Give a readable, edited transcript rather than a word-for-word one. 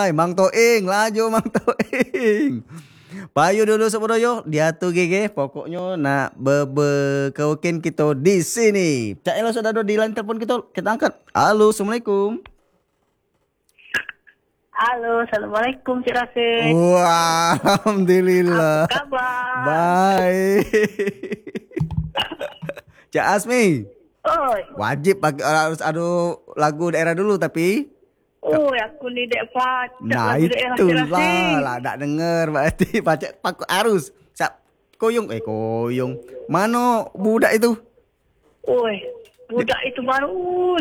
Hai, Mang Toing, laju Mang Toing. Payu dulu sepodoyo, dia tuh gege, pokoknya nak keukin kita di sini. Cak Elo sudah ada di line telepon kita angkat. Halo, Assalamualaikum. Halo, Assalamualaikum Cik Rafiq. Wah, alhamdulillah. Apa kabar? Baik. Cak Asmi. Oi. Wajib harus ada lagu daerah dulu tapi. Oh, aku ni dek pacak Nah lagu daerah Cik itulah Rafiq. lah tak dengar berarti pacak paku arus. Sap koyong. Mana budak itu? Oi, budak itu baru